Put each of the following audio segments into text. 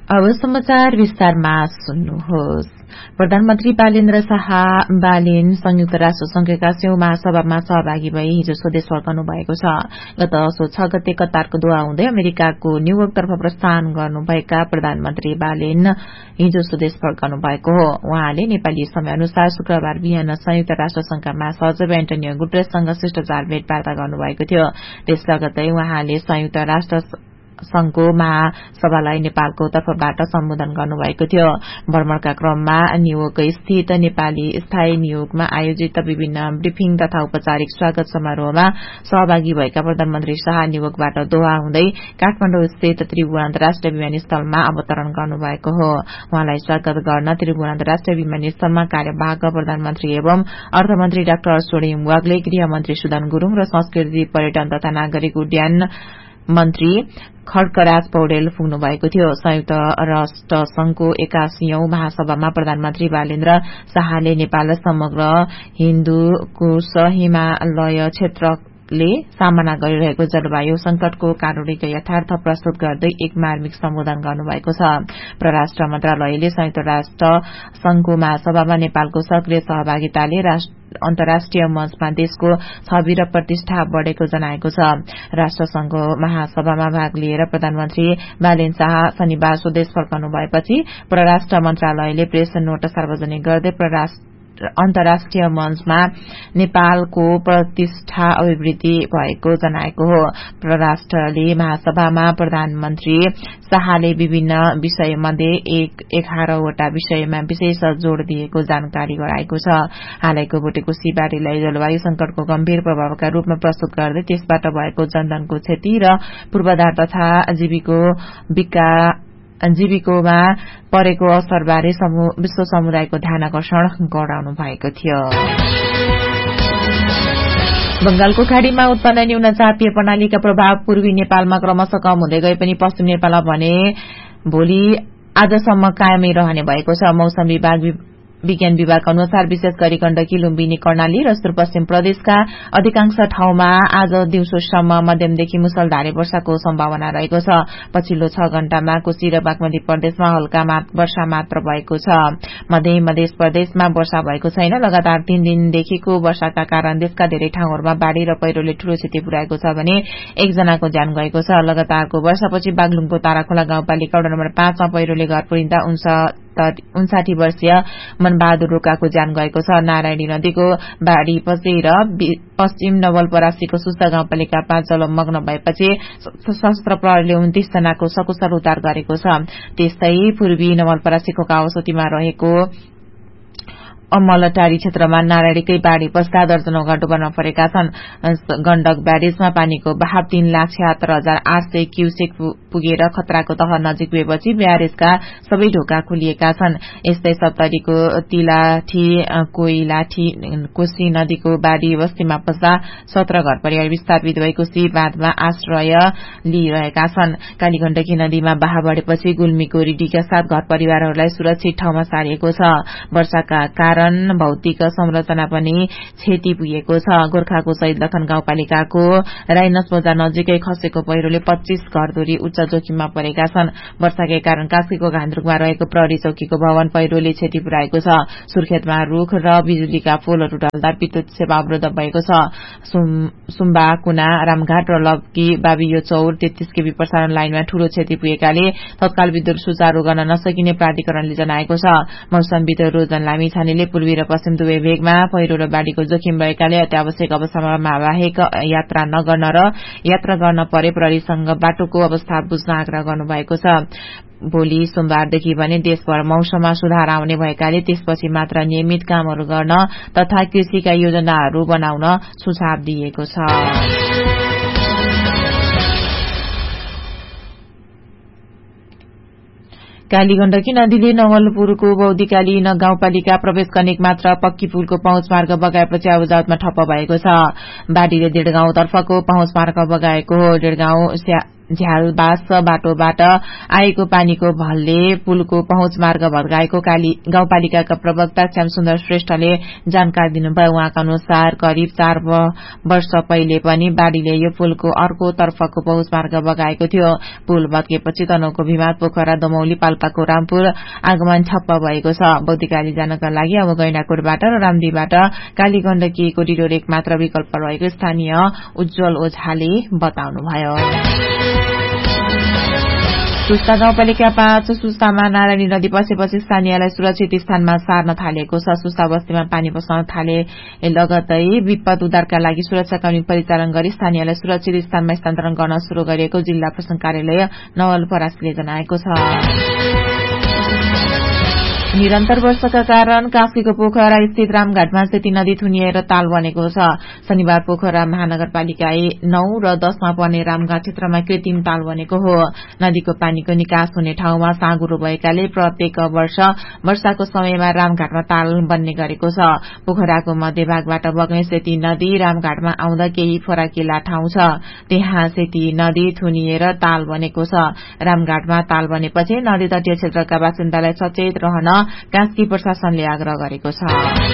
अब समाचार विस्तारमा सुन्नुहोस्। प्रधानमन्त्री बालेन्द्र शाह बालेन संयुक्त राष्ट्र संघका 7औं महासभामा सहभागी भई हिजो स्वदेश फर्कनु भएको छ। गत असोज 6 गते कतारको दोहा हुँदै अमेरिकाको न्यूयोर्कतर्फ प्रस्थान गर्नुभएका प्रधानमन्त्री बालेन हिजो स्वदेश फर्कनु भएको हो। उहाँले नेपाली समय अनुसार शुक्रबार बिहान संयुक्त राष्ट्र संघका महासचिव एन्टोनियो गुटेरेससँग शिष्टाचार भेटवार्ता गर्नुभएको थियो। त्यस लगत्तै उहाँले संयुक्त राष्ट्र संघको महासभालाई नेपालको तर्फबाट सम्बोधन गर्नुभएको थियो। भ्रमणका क्रममा न्यूयोर्क स्थित नेपाली स्थायी नियोगमा आयोजित विभिन्न ब्रिफिङ तथा औपचारिक स्वागत समारोहमा सहभागी भएका प्रधानमन्त्री शाह न्यूयोर्कबाट दोहा हुँदै काठमाडौँ स्थित त्रिभुवन अन्तर्राष्ट्रिय विमानस्थलमा अवतरण गर्नुभएको हो। उहाँलाई स्वागत गर्न त्रिभुवन अन्तर्राष्ट्रिय विमानस्थलमा कार्यवाहक प्रधानमन्त्री एवं अर्थमन्त्री डाक्टर सोरेम वाग्ले, गृहमन्त्री सुदन गुरूङ र संस्कृति पर्यटन तथा नागरिक उड्डयन मन्त्री खड्कराज पौडेल पुग्नु भएको थियो। संयुक्त राष्ट्र संघको 81औं महासभामा प्रधानमन्त्री बालेन्द्र शाहले नेपाल समग्र हिन्दू कुश हिमालय क्षेत्रले सामना गरिरहेको जलवायु संकटको कारूणिक यथार्थ प्रस्तुत गर्दै एक मार्मिक सम्बोधन गर्नुभएको छ। परराष्ट्र मन्त्रालयले संयुक्त राष्ट्र संघको महासभामा नेपालको सक्रिय सहभागिताले अन्तर्राष्ट्रिय मंचमा देशको छवि र प्रतिष्ठा बढ़ेको जनाएको छ। राष्ट्रसंघको महासभामा भाग लिएर प्रधानमन्त्री बालेन शाह शनिबार स्वदेश फर्कनु भएपछि परराष्ट्र मन्त्रालयले प्रेस नोट सार्वजनिक गर्दै अन्तर्राष्ट्रिय मंचमा नेपालको प्रतिष्ठा अभिवृद्धि भएको जनाएको हो। परराष्ट्रले महासभामा प्रधानमन्त्री शाहले विभिन्न विषयमध्ये 11वटा विषयमा विशेष जोड़ दिएको जानकारी गराएको छ। हालैको भुटेकोशी बाढ़ीलाई जलवायु संकटको गम्भीर प्रभावका रूपमा प्रस्तुत गर्दै त्यसबाट भएको जनधनको क्षति र पूर्वाधार तथा जीविकोमा परेको असरबारे विश्व समुदायको ध्यानकर्षण गराउनु भएको थियो। बंगालको खाड़ीमा उत्पन्न न्यून चापीय प्रणालीका प्रभाव पूर्वी नेपालमा क्रमशः कम हुँदै गए पनि पश्चिम नेपालमा भने भोलि आजसम्म कायमै रहने भएको छ। मौसम विज्ञान विभागका अनुसार विशेष गरी गण्डकी, लुम्बिनी, कर्णाली र सुदूरपश्चिम प्रदेशका अधिकांश ठाउँमा आज दिउँसोसम्म मध्यमदेखि मुसलधारे वर्षाको सम्भावना रहेको छ। पछिल्लो 6 घण्टामा कोशी र बागमती प्रदेशमा हल्का वर्षा मात्र भएको छ। मध्य प्रदेशमा वर्षा भएको छैन। लगातार 3 दिनदेखिको वर्षाका कारण देशका धेरै ठाउँहरूमा बाढ़ी र पहिरोले ठूलो क्षति पुर्याएको छ भने 1 जनाको ज्यान गएको छ। लगातारको वर्षापछि बागलुङको ताराखोला गाउँपालिका वडा नम्बर 5 मा पहिरोले घर पुरिँदा 59 वर्षीय मनबहादुर रोकाको ज्यान गएको छ। नारायणी नदीको बाढ़ी पसेर पश्चिम नवलपरासीको सुस्ता गाउँपालिका 5 जलमग्न भएपछि सशस्त्र प्रहरीले 29 जनाको सकुशल उद्धार गरेको छ। त्यस्तै पूर्वी नवलपरासीको कावासोतीमा रहेको अमलटारी क्षेत्रमा नारायणीकै बाढ़ी पस्दा दर्जनौं घर डुबाउन परेका छन्। गण्डक ब्यारेजमा पानीको बहाव 3,76,800 क्यूसेक पुगेर खतराको तह नजिक पुगेपछि ब्यारेजका सबै ढोका खोलिएका छन्। यस्तै सप्तरीको तिलाठी कोइलाठी कोशी नदीको बाढ़ी बस्तीमा पस्दा 17 घर परिवार विस्थापित भई कोशी बाँधमा आश्रय लिइरहेका छन्। कालीगण्डकी नदीमा बहाव बढेपछि गुल्मीको रिडीका 7 घर परिवारहरूलाई सुरक्षित ठाउँमा सारिएको छ। वर्षाका कारण भौतिक संरचना पनि क्षति पुगेको छ। गोर्खाको शहीद लखन गाउँपालिकाको राइनस बजार नजिकै खसेको पहिरोले 25 घरधुरी उच्च जोखिममा परेका छन्। वर्षाकै कारण कास्कीको घान्द्रुकमा रहेको प्रहरी चौकीको भवन पहिरोले क्षति पुर्याएको छ। सुर्खेतमा रूख र बिजुलीका पोलहरू ढल्दा विद्युत सेवा अवरुद्ध भएको छ। सुम्बा, कुना, रामघाट र लब्की बाबियो चौर 33 केबी प्रसारण लाइनमा ठूलो क्षति पुगेकाले तत्काल विद्युत सुचारू गर्न नसकिने प्राधिकरणले जनाएको छ। मौसमविद रोजन लामिछानेले पूर्वी र पश्चिम दुवै भेगमा पहिरो र बाढ़ीको जोखिम भएकाले अत्यावश्यक अवस्थामा बाहेक यात्रा नगर्न र यात्रा गर्न परे प्रहरीसँग बाटोको अवस्था बुझ्न आग्रह गर्नुभएको छ। भोलि सोमबारदेखि भने देशभर मौसममा सुधार आउने भएकाले त्यसपछि मात्र नियमित कामहरू गर्न तथा कृषिका योजनाहरू बनाउन सुझाव दिएको छ। कालीगण्डकी नदीले नवलपुरको बौद्धिकाली गाउँपालिका प्रवेश गर्ने मात्र पक्की पुलको पहुँच मार्ग बगाएपछि आवाजावतमा ठप्प भएको छ। बाढ़ीले डेढगाउँ तर्फको पहुँच मार्ग बगाएको हो। डेढगाउँ झ्यालबास बाटोबाट आएको पानीको भलले पुलको पहुँच मार्ग भत्काएको गाउँपालिकाका प्रवक्ता श्यामसुन्दर श्रेष्ठले जानकारी दिनुभयो। उहाँका अनुसार करिब 4 वर्ष पहिले पनि बाढ़ीले यो पुलको अर्को तर्फको पहुँच मार्ग बगाएको थियो। पुल भत्केपछि तनहुँको भिमाद, पोखरा, दमौली, पाल्पाको रामपुर आगमन ठप्प भएको छ। बौद्धिकाली जानका लागि अब गैंडाकोटबाट र रामदीबाट कालीगण्डकी कोरिडोर एक मात्र विकल्प रहेको स्थानीय उज्जवल ओझाले बताउनुभयो। सुस्ता गाउँपालिका 5 सुस्तामा नारायणी नदी पसेपछि स्थानीयलाई सुरक्षित स्थानमा सार्न थालेको छ। सुस्ता बस्तीमा पानी पस्न थाले लगतै विपद उद्धारका लागि सुरक्षाकर्मी परिचालन गरी स्थानीयलाई सुरक्षित स्थानमा स्थानान्तरण गर्न शुरू गरिएको जिल्ला प्रशासन कार्यालय नवलपरासीले जनाएको छ। निरन्तर वर्षाका कारण कास्कीको पोखरा स्थित रामघाटमा सेती नदी थुनिएर ताल बनेको छ। शनिबार पोखरा महानगरपालिका 9 र 10 मा पर्ने रामघाट क्षेत्रमा कृत्रिम ताल बनेको हो। नदीको पानीको निकास हुने ठाउँमा साँगुरो भएकाले प्रत्येक वर्ष वर्षाको समयमा रामघाटमा ताल बन्ने गरेको छ। पोखराको मध्यभागबाट बग्ने सेती नदी रामघाटमा आउँदा केही फराकिला ठाउँ छ, त्यहाँ सेती नदी थुनिएर ताल बनेको छ। रामघाटमा ताल बनेपछि नदी तटीय क्षेत्रका बासिन्दालाई सचेत रहन कास्की प्रशासनले आग्रह गरेको छ।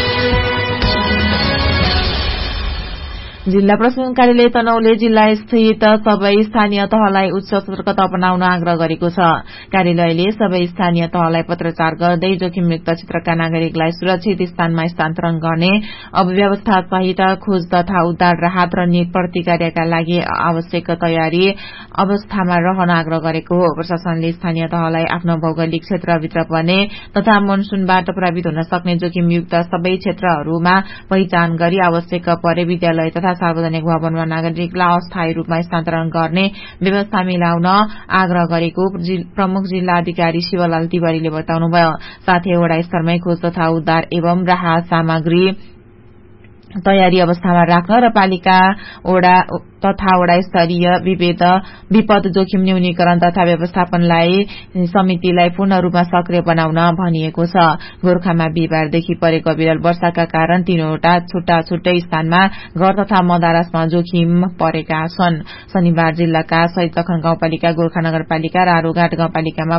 जिल्ला प्रशासन कार्यालय तनहुँले जिल्ला स्थित सबै स्थानीय तहलाई उच्च सतर्कता अपनाउन आग्रह गरेको छ। कार्यालयले सबै स्थानीय तहलाई पत्राचार गर्दै जोखिमयुक्त क्षेत्रका नागरिकलाई सुरक्षित स्थानमा स्थानान्तरण गर्ने अव्यवस्था सहित खोज तथा उद्धार, राहत र प्रतिक्रियाका लागि आवश्यक तयारी अवस्थामा रहन आग्रह गरेको हो। प्रशासनले स्थानीय तहलाई आफ्नो भौगोलिक क्षेत्रभित्र पर्ने तथा मनसूनबाट प्रभावित हुन सक्ने जोखिमयुक्त सबै क्षेत्रहरूमा पहिचान गरी आवश्यक परे विद्यालय तथा सार्वजनिक भवनमा नागरिकलाई अस्थायी रूपमा स्थानान्तरण गर्ने व्यवस्था मिलाउन आग्रह गरेको प्रमुख जिल्ला अधिकारी शिवलाल तिवारीले बताउनुभयो। साथै वडा स्तरमै खोज तथा उद्धार एवं राहत सामग्री तयारी अवस्थामा राख्न र पालिका वडा तथा वडा स्तरीय विपद जोखिम न्यूनीकरण तथा व्यवस्थापनलाई समितिलाई पूर्ण रूपमा सक्रिय बनाउन भनिएको छ। गोर्खामा बिहिबारदेखि परेको विरल वर्षाका कारण 3वटा छुट्टा-छुट्टै स्थानमा घर तथा मदारासमा जोखिम परेका छन्। शनिबार जिल्लाका शहीद लखन गाउँपालिका, गोर्खा नगरपालिका र आरोघाट गाउँपालिकामा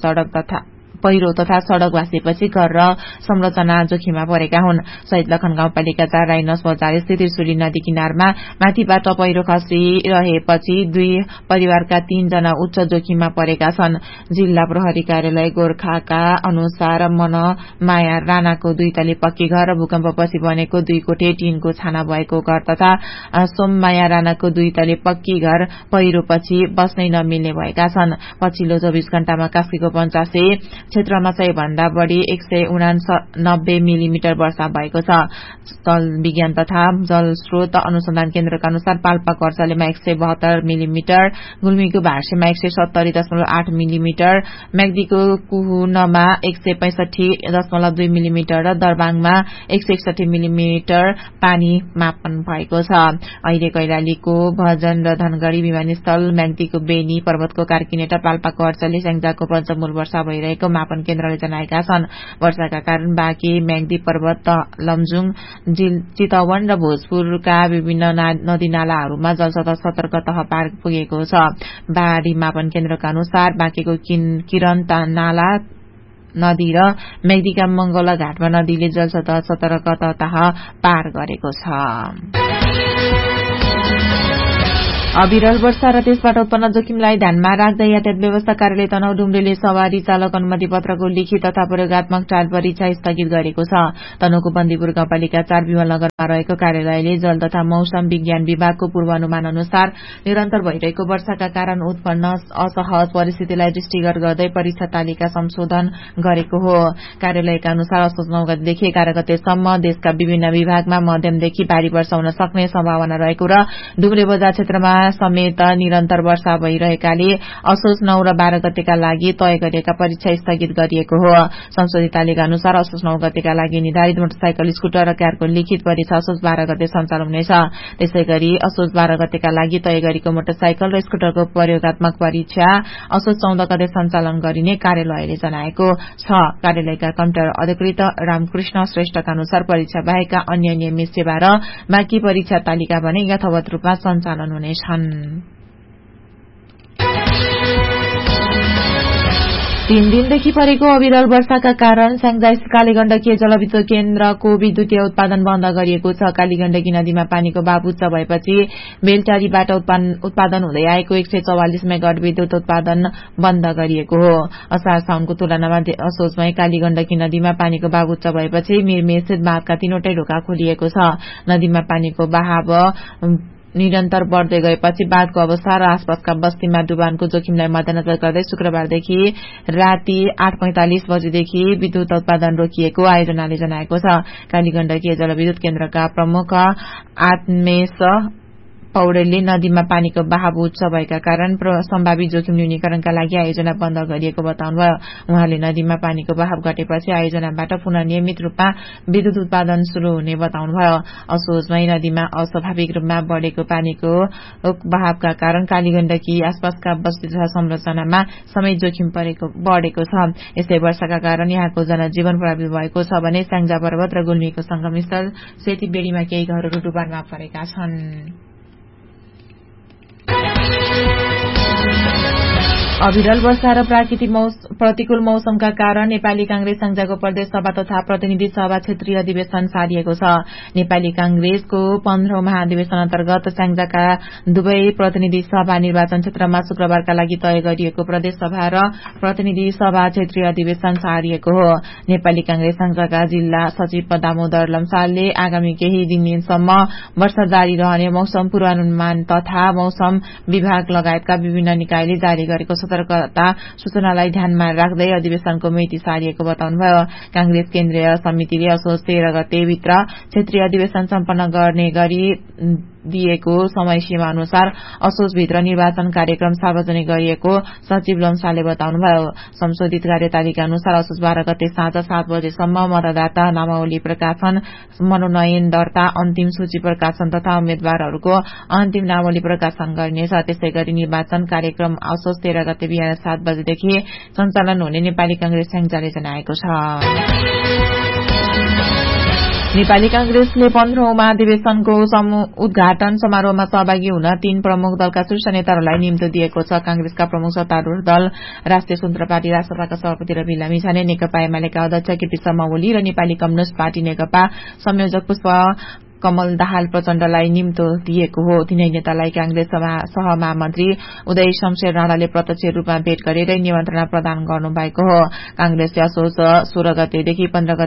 पहिरो तथा सड़क भाँसेपछि घर र संरचना जोखिममा परेका हुन्। शहीद लखन गाउँपालिका 4 राइनस बजार स्थित त्रिशुली नदी किनारमा माथिबाट पहिरो खसिरहेपछि 2 परिवारका 3 जना उच्च जोखिममा परेका छन्। जिल्ला प्रहरी कार्यालय गोर्खाका अनुसार मनमाया राणाको 2 तले पक्की घर र भूकम्पपछि बनेको 2 कोठे टिनको छाना भएको घर तथा सोममाया राणाको 2 तले पक्की घर पहिरोपछि बस्नै नमिल्ने भएका छन्। पछिल्लो 24 घण्टामा कास्कीको 85 क्षेत्रमा 100 भन्दा बढ़ी 189 मिलिमिटर वर्षा भएको छ। जल विज्ञान तथा जल स्रोत अनुसन्धान केन्द्रका अनुसार पाल्पाको अर्सलेमा 172 मिलिमिटर, गुल्मीको भार्सेमा 170.8 मिलिमिटर, म्याग्दीको कुहुनमा 165.2 मिलिमिटर र दरबाङमा 161 मिलिमिटर पानी मापन भएको छ। अहिले कैलालीको भजन र धनगढ़ी विमानस्थल, म्याग्दीको बेनी पर्वतको कार्कीनेटा, पाल्पाको अर्चले, स्याङ्जाको पञ्चमूल वर्षा भइरहेको मापन केन्द्रले जनाएका छन्। वर्षाका कारण बाँके, म्याग्दी पर्वत, लमजुङ, चितवन र भोजपुरका विभिन्न नदीनालाहरूमा जलस्तर सतर्क तह पार पुगेको छ। बाढ़ी मापन केन्द्रका अनुसार बाँकेको किरण नाला नदी र म्याग्दीका मंगला घाटमा नदीले जलस्तर सतर्क तह पार गरेको छ। अविरल वर्षा र त्यसबाट उत्पन्न जोखिमलाई ध्यानमा राख्दै यातायात व्यवस्था कार्यालय तनहुँ डुम्रेले सवारी चालक अनुमति पत्रको लिखित तथा प्रयोगात्मक ट्रायल परीक्षा स्थगित गरेको छ। तनहुँको बन्दीपुर गाउँपालिका 4 विमलनगरमा रहेको कार्यालयले जल तथा मौसम विज्ञान विभागको पूर्वानुमान अनुसार निरन्तर भइरहेको वर्षाका कारण उत्पन्न असहज परिस्थितिलाई दृष्टिगत गर्दै परीक्षा तालिका संशोधन गरेको हो। कार्यालयका अनुसार असोज 9 गतेदेखि 11 गतेसम्म देशका विभिन्न विभागमा मध्यमदेखि भारी वर्षा हुन सक्ने सम्भावना रहेको र डुम्रे बजार क्षेत्रमा समेत निरन्तर वर्षा भइरहेकाले असोज 9 र 12 गतेका लागि तय गरिएका परीक्षा स्थगित गरिएको हो। संशोधित तालिका अनुसार असोज 9 गतेका लागि निर्धारित मोटरसाइकल, स्कुटर र कारको लिखित परीक्षा असोज 12 गते सञ्चालन हुनेछ। त्यसैगरी असोज 12 गतेका लागि तय गरेको मोटरसाइकल र स्कुटरको प्रयोगात्मक परीक्षा असोज 14 गते सञ्चालन गरिने कार्यालयले जनाएको छ। कार्यालयका कम्प्युटर अधिकृत रामकृष्ण श्रेष्ठका अनुसार परीक्षा बाहेकका अन्य नियमित सेवा र बाँकी परीक्षा तालिका भने यथावत रूपमा सञ्चालन हुनेछन्। तीन दिनदेखि परेको अविरल वर्षाका कारण स्याङ्जा कालीगण्डकी जलविद्युत केन्द्रको विद्युतीय उत्पादन बन्द गरिएको छ। कालीगण्डकी नदीमा पानीको बहाव उच्च भएपछि बेलटारीबाट उत्पादन हुँदै आएको 144 मेगावाट विद्युत उत्पादन बन्द गरिएको हो। असार साउनको तुलनामा असोजमै कालीगण्डकी नदीमा पानीको बहाव उच्च भएपछि मिरमेसित बाँधका 3वटै ढोका खोलिएको छ। नदीमा पानीको बहाव निरन्तर बढ्दै गएपछि बाँधको अवस्था र आसपासका बस्तीमा डुबानको जोखिमलाई मध्यनजर गर्दै शुक्रबारदेखि राति 8:45 बजेदेखि विद्युत उत्पादन रोकिएको आयोजनाले जनाएको छ। कालीगण्डकी जलविद्युत केन्द्रका प्रमुख आत्मेश पौडेलले नदीमा पानीको बहाव उच्च भएका कारण सम्भावित जोखिम न्यूनीकरणका लागि आयोजना बन्द गरिएको बताउनुभयो। उहाँले नदीमा पानीको बहाव घटेपछि आयोजनाबाट पुनः नियमित रूपमा विद्युत उत्पादन शुरू हुने बताउनुभयो। असोजमै नदीमा अस्वाभाविक रूपमा बढ़ेको पानीको बहावका कारण कालीगण्डकी आसपासका बस्ती तथा संरचनामा समेत जोखिम बढ़ेको छ। यसै वर्षाका कारण यहाँको जनजीवन प्रभावित भएको छ भने स्याङ्जा पर्वत र गुल्मीको संगमस्थल सेतीबेड़ीमा केही घरहरू डुबानमा परेका छन्। अविरल वर्षा र प्रतिकूल मौसमका कारण नेपाली कांग्रेस स्याङ्जाको प्रदेश सभा तथा प्रतिनिधि सभा क्षेत्रीय अधिवेशन सारिएको छ। नेपाली कांग्रेसको 15औं महाधिवेशन अन्तर्गत स्याङ्जाका दुवै प्रतिनिधि सभा निर्वाचन क्षेत्रमा शुक्रबारका लागि तय गरिएको प्रदेश सभा र प्रतिनिधि सभा क्षेत्रीय अधिवेशन सारिएको हो। नेपाली कांग्रेस स्याङ्जाका जिल्ला सचिव दामोदर लम्सालले आगामी केही दिनसम्म वर्षा जारी रहने मौसम पूर्वानुमान तथा मौसम विभाग लगायतका विभिन्न निकायले जारी गरेको सतर्कता सूचनालाई ध्यानमा राख्दै अधिवेशनको मिति सारिएको बताउनुभयो। कांग्रेस केन्द्रीय समितिले असोज 13 गते भित्र क्षेत्रीय अधिवेशन सम्पन्न गर्ने गरी दिएको समय सीमा अनुसार असोजभित्र निर्वाचन कार्यक्रम सार्वजनिक गरिएको सचिव लम्सालले बताउनुभयो। संशोधित कार्यतालिका अनुसार असोज 12 गते साँझ 7 बजेसम्म मतदाता नामावली प्रकाशन, मनोनयन दर्ता, अन्तिम सूची प्रकाशन तथा उम्मेद्वारहरूको अन्तिम नामावली प्रकाशन गरिनेछ। त्यसै गरी निर्वाचन कार्यक्रम असोज 13 गते बिहान 7 बजेदेखि सञ्चालन हुने नेपाली कांग्रेस स्याङ्जाले जनाएको छ। नेपाली कांग्रेसले 15औं महाधिवेशनको उद्घाटन समारोहमा सहभागी हुन 3 प्रमुख दलका शीर्ष नेताहरूलाई निम्तो दिएको छ। कांग्रेसका प्रमुख सत्तारूढ़ दल राष्ट्रिय स्वतन्त्र पार्टी रासपाका सभापति रवि लामिछाने, नेकपा एमालेका अध्यक्ष केपी शर्मा ओली र नेपाली कम्युनिष्ट पार्टी नेकपा संयोजक पुष्प कमल दाहाल प्रचण्डलाई निम्तो दिएको हो। तीनै नेतालाई कांग्रेस सहमहामन्त्री उदय शमशेर राणाले प्रत्यक्ष रूपमा भेट गरेर निमन्त्रणा प्रदान गर्नुभएको हो। कांग्रेसले असोज 16 गतेदेखि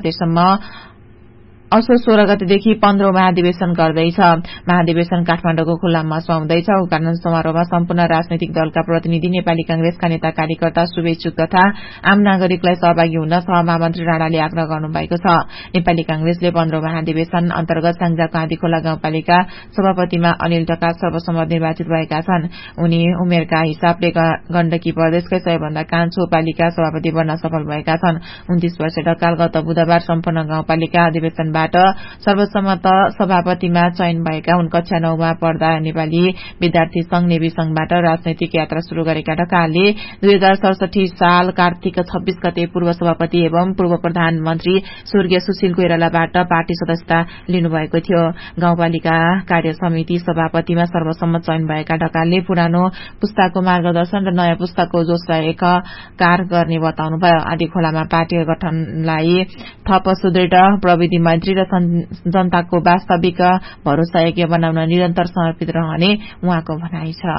15औं महाधिवेशन गर्दैछ। महाधिवेशन काठमाडौँको खुल्ला मञ्चमा हुँदैछ। उद्घाटन समारोहमा सम्पूर्ण राजनैतिक दलका प्रतिनिधि, नेपाली कांग्रेसका नेता कार्यकर्ता, शुभेच्छुक तथा आम नागरिकलाई सहभागी हुन सहमहामन्त्री राणाले आग्रह गर्नुभएको छ। नेपाली कांग्रेसले 15औं महाधिवेशन अन्तर्गत स्याङ्जाको आँधीखोला गाउँपालिका सभापतिमा अनिल ढकाल सर्वसम्मत निर्वाचित भएका छन्। उनी उमेरका हिसाबले गण्डकी प्रदेशकै सबैभन्दा कान्छो पालिका सभापति बन्न सफल भएका छन्। 29 वर्षीय ढकाल गत बुधबार सम्पन्न गाउँपालिका अधिवेशन सर्वसम्मत सभापतिमा चयन भएका हुन्। कक्षा 9 मा पढ्दा नेपाली विद्यार्थी संघ नेवी संघबाट राजनैतिक यात्रा शुरू गरेका ढकालले 2067 साल कार्तिक 26 गते पूर्व सभापति एवं पूर्व प्रधानमन्त्री स्वर्गीय सुशील कोइरालाबाट पार्टी सदस्यता लिनुभएको थियो। गाउँपालिका कार्य समिति सभापतिमा सर्वसम्मत चयन भएका ढकालले पुरानो पुस्ताको मार्गदर्शन र नयाँ पुस्ताको जोशलाई एकाकार गर्ने बताउनुभयो। आँधीखोलामा पार्टी गठनलाई थप सुदृढ प्रविधि मैत्री र जनताको वास्तविक भरोसायोग्य बनाउन निरन्तर समर्पित रहने उहाँको भनाइ छ।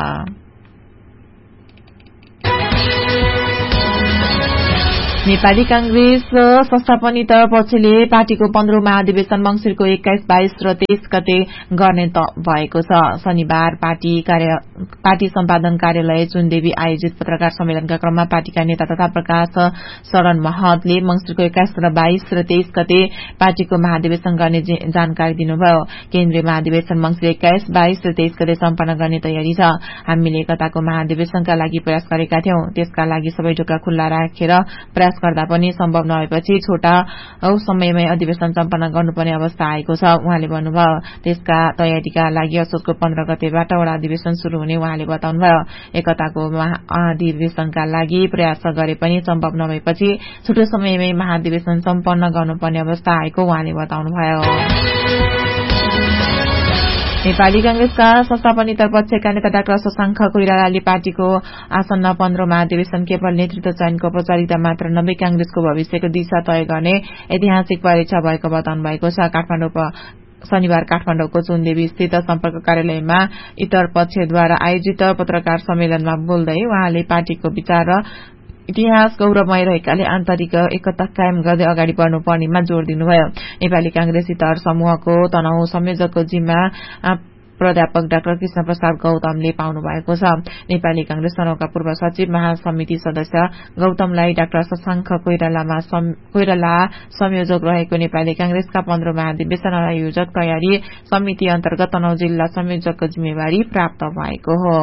नेपाली कांग्रेस संस्थापनित पक्षले पार्टीको 15औं महाधिवेशन मंसिरको 21, 22 र 23 गते गर्ने भएको छ। शनिबार पार्टी सम्पादन कार्यालय चुनदेवी आयोजित पत्रकार सम्मेलनका क्रममा पार्टीका नेता तथा प्रकाश शरण महतले मंसिरको 21 र 22 र 23 गते पार्टीको महाधिवेशन गर्ने जानकारी दिनुभयो। केन्द्रीय महाधिवेशन मंसिर 21, 22 र 23 गते सम्पन्न गर्ने तयारी छ। हामीले एकताको महाधिवेशनका लागि प्रयास गरेका थियौं। त्यसका लागि सबै ढोका खुल्ला राखेर प्रयास गर्दा पनि सम्भव नभएपछि छोटा समयमै अधिवेशन सम्पन्न गर्नुपर्ने अवस्था आएको छ। उहाँले भन्नुभयो। त्यसका तयारीका लागि असोजको 15 गतेबाट वडा अधिवेशन शुरू हुने उहाँले बताउनुभयो। एकताको महाधिवेशनका लागि प्रयास गरे पनि सम्भव नभएपछि छोटो समयमै महाधिवेशन सम्पन्न गर्नुपर्ने अवस्था आएको उहाँले बताउनुभयो। नेपाली कांग्रेसका संस्थापन पक्षका नेता डाक्टर शशाङ्क कोइरालाले पार्टीको आसन्न 15 महाधिवेशन केवल नेतृत्व चयनको औपचारिकता मात्र नभई कांग्रेसको भविष्यको दिशा तय गर्ने ऐतिहासिक परीक्षा भएको बताउनु भएको छ। शनिबार काठमाडौँको चुनदेवी स्थित सम्पर्क कार्यालयमा इतर पक्षद्वारा आयोजित पत्रकार सम्मेलनमा बोल्दै उहाँले पार्टीको विचार र इतिहास गौरवमय रहेकाले आन्तरिक एकता कायम गर्दै अगाडि बढ्नुपर्नेमा जोड़ दिनुभयो। नेपाली कांग्रेस इतर समूहको तनहु संयोजकको जिम्मा प्राध्यापक डाक्टर कृष्ण प्रसाद गौतमले पाउनु भएको छ। नेपाली कांग्रेस तनहुका पूर्व सचिव महासमिति सदस्य गौतमलाई डाक्टर शशाङ्क कोइराला संयोजक रहेको नेपाली कांग्रेसका 15 महाधिवेशन आयोजक तयारी समिति अन्तर्गत तनहु जिल्ला संयोजकको जिम्मेवारी प्राप्त भएको हो।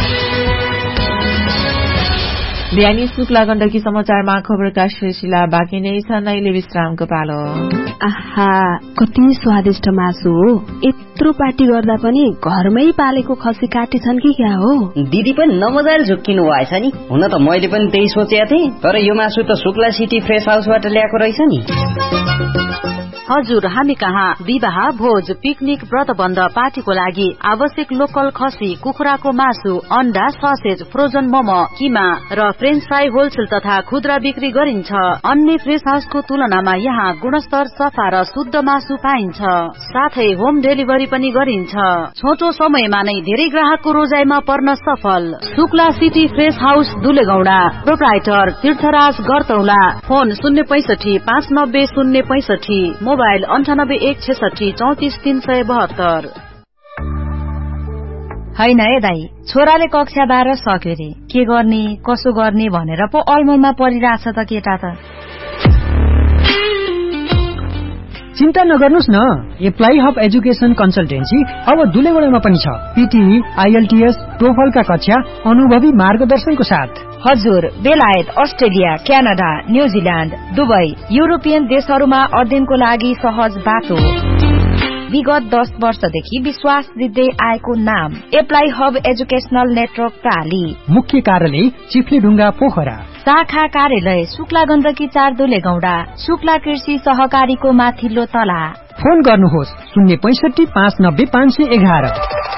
बिहानी शुक्ला गण्डकी समाचारमा खबरका सिलसिला बाँकी नै छ। नैले विश्रामको पालो। आहा, कति स्वादिष्ट मासु हो। यत्रो पार्टी गर्दा पनि घरमै पालेको खसी काटेछन् कि क्या हो? दिदी पनि नमजाले झुक्किनु भएछ नि। हुन त मैले पनि त्यही सोचेको थिएँ, तर यो मासु त शुक्ला सिटी फ्रेश हाउसबाट ल्याएको रहेछ नि। हजुर, हामी कहाँ विवाह, भोज, पिकनिक, व्रतबन्ध, पार्टीको लागि आवश्यक लोकल खसी, कुखुराको मासु, अण्डा, ससेज, फ्रोजन मोमो, किमा र फ्रेन्च फ्राई होलसेल तथा खुद्रा बिक्री गरिन्छ। अन्य फ्रेश हाउसको तुलनामा यहाँ गुणस्तर, सफा र शुद्ध मासु पाइन्छ। साथै होम डेलिभरी पनि गरिन्छ। छोटो समयमा नै धेरै ग्राहकको रोजाइमा पर्न सफल Shukla city fresh house दुलेगौडा। Proprietor तीर्थराज गरतौला। Phone 065 590 065, mobile 98 166 34 372। हैन है दाई, छोराले कक्षा 12 सक्यो रे, के गर्ने कसो गर्ने भनेर पो अलमलमा परिरहेछ त केटा त। चिन्ता नगर्नुस् न, एप्लाई हब एजुकेसन कन्सल्टेन्सी अब दुलेगौडामा पनि छ। पीटीई, आईएलटीएस, टोफलका कक्षा अनुभवी मार्गदर्शनको साथ। हजुर, बेलायत, Australia, Canada, New Zealand, Dubai, European देशहरूमा अध्ययनको लागि सहज बाटो। विगत 10 वर्षदेखि विश्वास दिँदै आएको नाम एप्लाई हब एजुकेशनल नेटवर्क प्राली। मुख्य कार्यालय चिफ्लेढुङ्गा पोखरा। शाखा कार्यालय शुक्ला गण्डकी 4 दुलेगौडा। शुक्ला कृषि सहकारीको माथिल्लो तला। फोन गर्नुहोस् 065 590 511।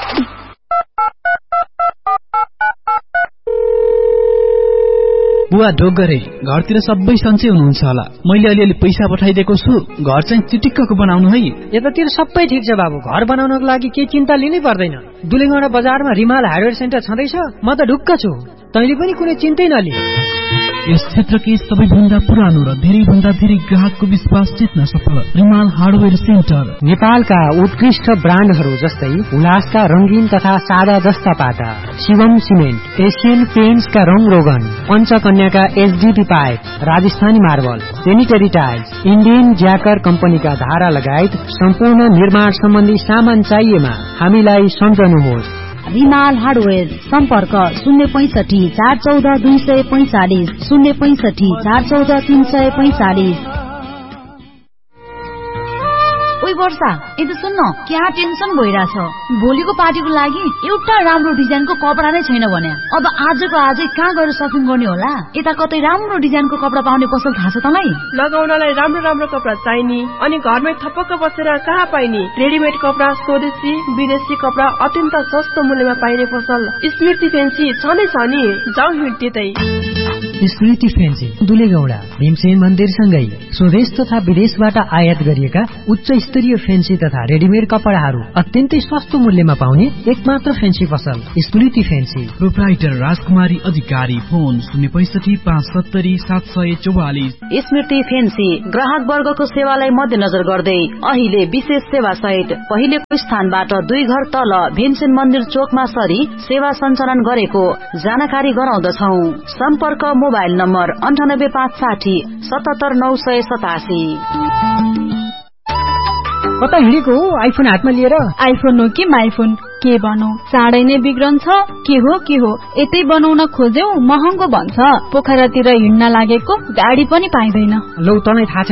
बुवा ढोक गरे, घरतिर सबै सन्चै हुनुहुन्छ होला। मैले अलिअलि पैसा पठाइदिएको छु, घर चाहिँ चिटिक्कको बनाउनु है। यतातिर सबै ठिक छ बाबु, घर बनाउनको लागि केही चिन्ता लिनै पर्दैन। दुलेगौडा बजारमा रिमाल हार्डवेयर सेन्टर छँदैछ, म त ढुक्क छु। तैँले पनि कुनै चिन्तै नलि। यस क्षेत्रकै सबैभन्दा पुरानो र धेरै भन्दा धेरै ग्राहकको विश्वास जित्न सफल रिमाल हार्डवेयर सेन्टर। नेपालका उत्कृष्ट ब्रान्डहरू जस्तै उल्लासका रंगीन तथा सादा जस्ता पाटा, शिवम सिमेन्ट, एशियन पेन्ट्सका रंग रोगन, पञ्चकन्याका HDP pipe, Rajasthani marble, sanitary tiles, Indian ज्याकर कम्पनीका धारा लगायत सम्पूर्ण निर्माण सम्बन्धी सामान चाहिएमा हामीलाई सम्झनुहोस्। रिमाल हार्डवेयर। सम्पर्क 065 414 245 065 414 345। ओइ वर्षा, यता सुन्न, क्या टेन्सन भइरहेछ। भोलिको पार्टीको लागि एउटा राम्रो डिजाइनको कपडा नै छैन भने अब आजको आजै कहाँ गएर सपिङ गर्ने होला? यता कतै राम्रो डिजाइनको कपडा पाउने पसल थाहा छ तँलाई? लगाउनलाई राम्रो राम्रो कपडा चाहिने अनि घरमै थपक्क बसेर कहाँ पाइने? रेडिमेड कपडा, स्वदेशी विदेशी कपडा अत्यन्त सस्तो मूल्यमा पाइने पसल स्मृति फेन्सी छनै छ नि। जाउँ हिँड्दै। स्मृति फेन्सी दुलेगौडा भीमसेन मन्दिरसँगै स्वदेश तथा विदेशबाट आयात गरिएका उच्च स्तरीय फेन्सी तथा रेडिमेड कपडाहरू अत्यन्तै सस्तो मूल्यमा पाउने एकमात्र फेन्सी पसल स्मृति फेन्सी। प्रोप्राइटर राजकुमारी अधिकारी। फोन 065 570 744। स्मृति फेन्सी ग्राहक वर्गको सेवालाई मध्यनजर गर्दै अहिले विशेष सेवा सहित पहिलेको स्थानबाट 2 घर तल भीमसेन मन्दिर चोकमा सरी सेवा सञ्चालन गरेको जानकारी गराउँदछौ। सम्पर्क मोबाइल नम्बर 98 560 77 987। कता हिँडेको हो आइफोन हातमा लिएर? आइफोन हो कि माइफोन, के बनौ? चाँडै नै बिग्रन्छ। के हो यतै बनाउन खोज्यौ महँगो भन्छ। पोखरातिर हिँड्न लागेको गाडी पनि पाइँदैन। लौ तँलाई थाहा छैन,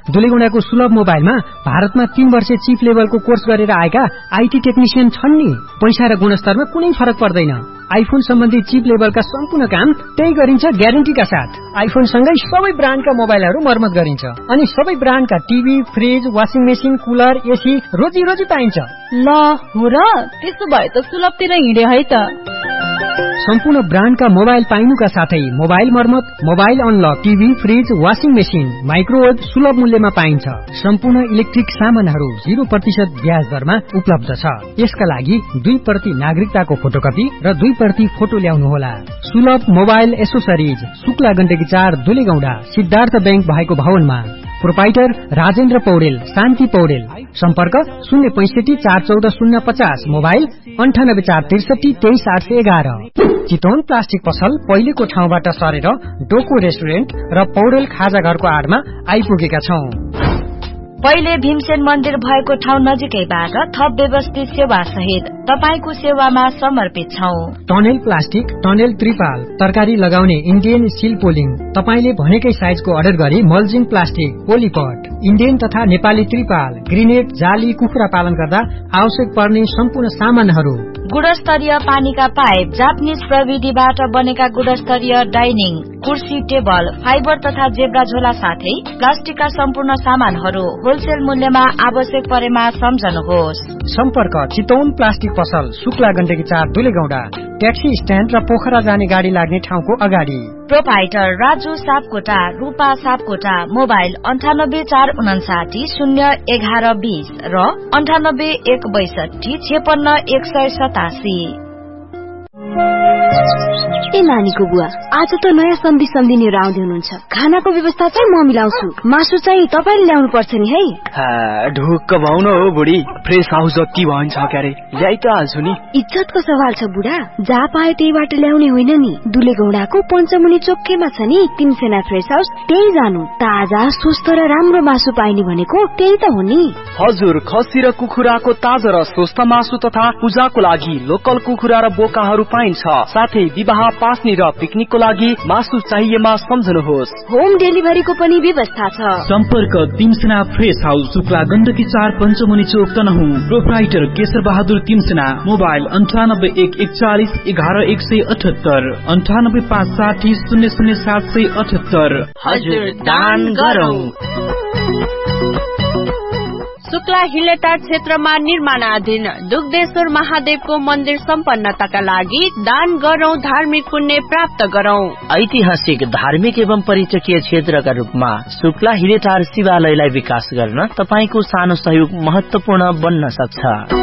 दुलेगौंडाको सुलभ मोबाइलमा भारतमा 3 वर्षे चिप लेभलको कोर्स गरेर आएका आईटी टेक्निशियन छन् नि। पैसा र गुणस्तरमा कुनै फरक पर्दैन। आइफोन सम्बन्धी चिप लेभलका सम्पूर्ण काम त्यही गरिन्छ ग्यारेन्टीका साथ। आइफोन सँगै सबै ब्रान्डका मोबाइलहरू मर्मत गरिन्छ अनि सबै ब्रान्डका TV, fridge, washing machine, cooler, AC रोजी रोजी पाइन्छ। ल हो र, त्यसो भए त सुलभतिर हिँडे है त। सम्पूर्ण ब्रान्डका मोबाइल पाइनुका साथै मोबाइल मर्मत, mobile unlock, TV, fridge, washing machine, microwave सुलभ मूल्यमा पाइन्छ। सम्पूर्ण इलेक्ट्रिक सामानहरू 0% ब्याज दरमा उपलब्ध छ। यसका लागि 2% नागरिकताको फोटोकपी र 2% फोटो ल्याउनुहोला। सुलभ mobile accessories, Shukla Gandaki 4 Dulegaunda, Siddhartha bank भएको भवनमा। प्रोपाइटर राजेन्द्र पौडेल, शान्ति पौडेल। सम्पर्क 065 414 050, मोबाइल 98 463 23811। चितवन प्लास्टिक पसल पहिलेको ठाउँबाट सरेर डोको रेस्टुरेन्ट र पौडेल खाजा घरको आडमा आइपुगेका छौं। पहिले भीमसेन मन्दिर भएको ठाउँ नजिकैबाट थप व्यवस्थित सेवा सहित तपाईको सेवामा समर्पित छौं। टनेल प्लास्टिक, टनेल त्रिपाल, तरकारी लगाउने इन्डियन स्टिल पोलिङ, तपाईले भनेकै साइजको अर्डर गरी मल्जिङ प्लास्टिक, पोलिपट, इन्डियन तथा नेपाली त्रिपाल, ग्रेनेड, जाली, कुखुरा पालन गर्दा आवश्यक पर्ने सम्पूर्ण सामानहरू। गुणस्तरीय पानीका पाइप, जापानिज प्रविधिबाट बनेका गुणस्तरीय डाइनिङ, कुर्सी, टेबल, फाइबर तथा जेब्रा झोला साथै प्लास्टिकका सम्पूर्ण सामानहरू होलसेल मूल्यमा आवश्यक परेमा सम्झनुहोस्। सम्पर्क चितवन प्लास्टिक पसल, शुक्ला गण्डकी 4 दुलेगौंडा, ट्याक्सी स्ट्यान्ड र पोखरा जाने गाडी लाग्ने ठाउँको अगाडि। प्रोपाइटर राजु सापकोटा, रूपा सापकोटा, मोबाइल 98 459 01120 र 98 162 56 187। ए नानीको बुवा, आज त नयाँ सम्झिनेहरू आउँदै हुनुहुन्छ। खानाको व्यवस्था चाहिँ म मिलाउँछु, मासु चाहिँ तपाईले ल्याउनु पर्छ नि है। ढुक्क भाउन हो बुढी, फ्रेस हाउस जति भन्छ क्यारे ल्याइ त हाल्छु नि। इज्जतको सवाल छ बुढा, जहाँ पाए त्यहीबाट ल्याउने होइन नि। दुलेगौंडाको पञ्चमुनि चोकमा छ नि तिमसेना फ्रेस हाउस, त्यही जानु। ताजा, स्वस्थ र राम्रो मासु पाइने भनेको त्यही त हो नि। हजुर, खसी र कुखुराको ताजा र स्वस्थ मासु तथा पूजाको लागि लोकल कुखुरा र बोकाहरू पाइन्छ। साथै विवाह, पास्नी र पिकनिकको लागि मासु चाहिएमा सम्झनुहोस्। होम डेलिभरीको पनि व्यवस्था छ। सम्पर्क तिमसेना फ्रेस हाउस, शुक्ला गण्डकी 4 पञ्चमुनि चोक तनहुँ। प्रोप्राइटर केशर बहादुर तिमसेना, मोबाइल 98 141 11 178, 98 560 00 778। हजुर, दान गरौँ। शुक्ला हिलेटार क्षेत्रमा निर्माणाधीन दुग्धेश्वर महादेवको मन्दिर सम्पन्नताका लागि दान गरौं, धार्मिक पुण्य प्राप्त गरौं। ऐतिहासिक, धार्मिक एवं पर्यटकीय क्षेत्रका रूपमा शुक्ला हिलेटार शिवालयलाई विकास गर्न तपाईको सानो सहयोग महत्वपूर्ण बन्न सक्छ।